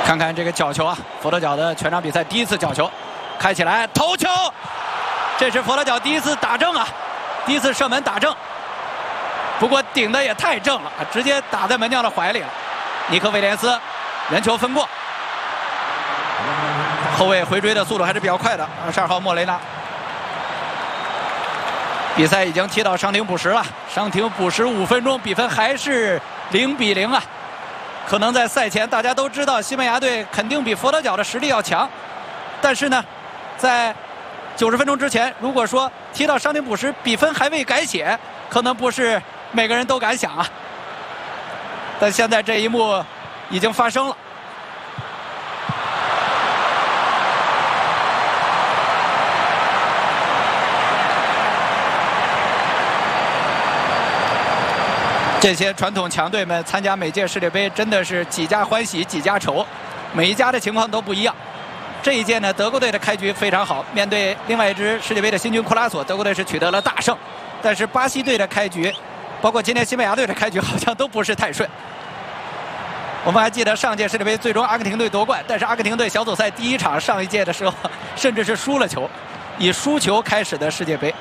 看看这个角球啊，佛得角的全场比赛第一次角球，开起来头球，这是佛得角第一次打正啊，第一次射门打正。不过顶的也太正了，直接打在门将的怀里了。尼克威廉斯人球分过，后卫回追的速度还是比较快的。22号莫雷纳。比赛已经踢到伤停补时了，伤停补时5分钟，比分还是0-0啊。可能在赛前大家都知道西班牙队肯定比佛得角的实力要强，但是呢，在90分钟之前，如果说踢到伤停补时比分还未改写，可能不是每个人都敢想啊。但现在这一幕已经发生了。这些传统强队们参加每届世界杯真的是几家欢喜几家愁，每一家的情况都不一样。这一届呢，德国队的开局非常好，面对另外一支世界杯的新军库拉索，德国队是取得了大胜。但是巴西队的开局，包括今天西班牙队的开局，好像都不是太顺。我们还记得上届世界杯最终阿根廷队夺冠，但是阿根廷队小组赛第一场上一届的时候，甚至是输了球，以输球开始的世界杯。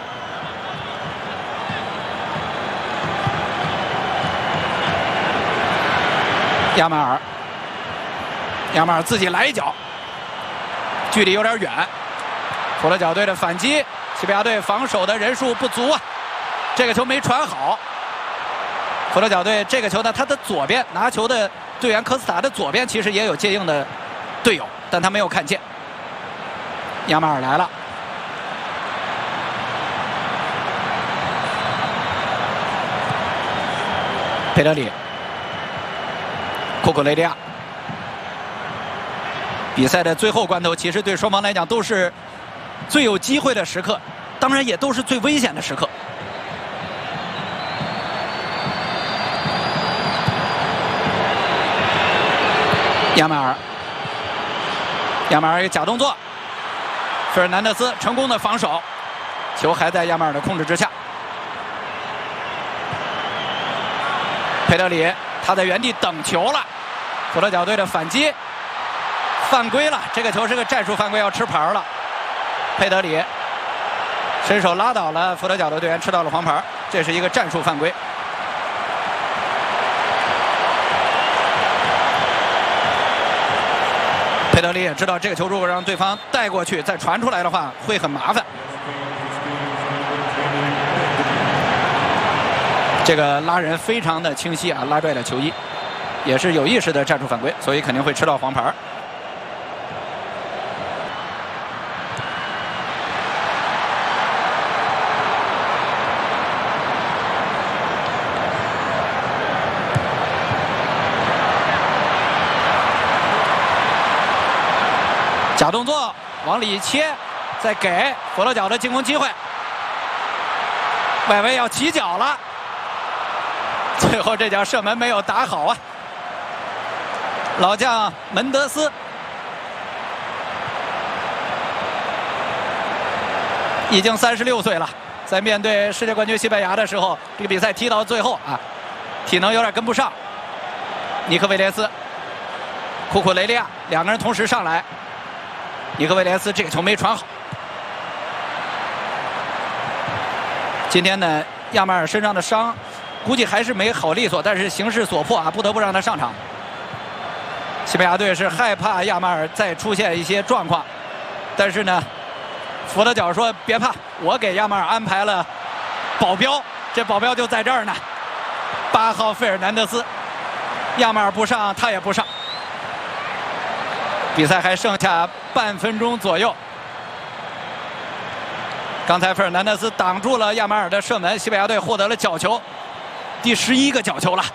亚马尔自己来一脚，距离有点远。佛得角队的反击，西班牙队防守的人数不足啊，这个球没传好。佛得角队这个球呢，他的左边拿球的队员科斯塔的左边其实也有接应的队友，但他没有看见。亚马尔来了，佩德里。库库雷利亚，比赛的最后关头，其实对双方来讲都是最有机会的时刻，当然也都是最危险的时刻。亚马尔一个假动作，费尔南德斯成功的防守，球还在亚马尔的控制之下。佩德里。他在原地等球了，佛得角队的反击，犯规了。这个球是个战术犯规，要吃牌了。佩德里伸手拉倒了佛得角的队员，吃到了黄牌，这是一个战术犯规。佩德里也知道这个球如果让对方带过去，再传出来的话会很麻烦。这个拉人非常的清晰啊，拉拽了球衣，也是有意识的战术犯规，所以肯定会吃到黄牌。假动作往里切，再给佛得角的进攻机会，外围要起脚了。最后这脚射门没有打好啊！老将门德斯已经36岁了，在面对世界冠军西班牙的时候，这个比赛踢到最后啊，体能有点跟不上。尼克威廉斯、库库雷利亚两个人同时上来，尼克威廉斯这个球没传好。今天呢，亚马尔身上的伤估计还是没好利索，但是形势所迫啊，不得不让他上场。西班牙队是害怕亚马尔再出现一些状况，但是呢，佛得角说别怕，我给亚马尔安排了保镖，这保镖就在这儿呢。8号费尔南德斯，亚马尔不上，他也不上。比赛还剩下半分钟左右。刚才费尔南德斯挡住了亚马尔的射门，西班牙队获得了角球。第11个角球了。